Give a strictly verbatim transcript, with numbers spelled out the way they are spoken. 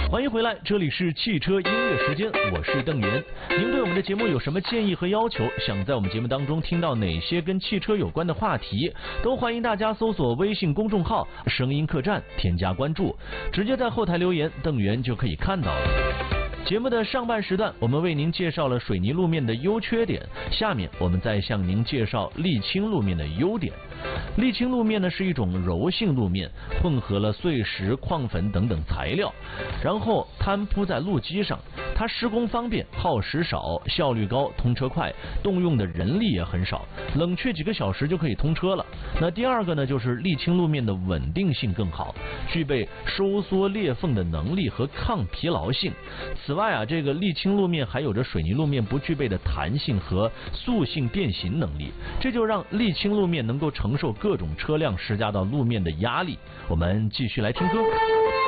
欢迎回来，这里是汽车音乐时间，我是邓岩。您对我们的节目有什么建议和要求？想在我们节目当中听到哪些跟汽车有关的话题？都欢迎大家搜索微信公众号“声音客栈”，添加关注，直接在后台留言，邓岩就可以看到了。节目的上半时段，我们为您介绍了水泥路面的优缺点，下面我们再向您介绍沥青路面的优点。沥青路面呢是一种柔性路面，混合了碎石、矿粉等等材料，然后摊铺在路基上。它施工方便，耗时少，效率高，通车快，动用的人力也很少，冷却几个小时就可以通车了。那第二个呢，就是沥青路面的稳定性更好，具备收缩裂缝的能力和抗疲劳性。此外啊，这个沥青路面还有着水泥路面不具备的弹性和塑性变形能力，这就让沥青路面能够承受各种车辆施加到路面的压力。我们继续来听歌。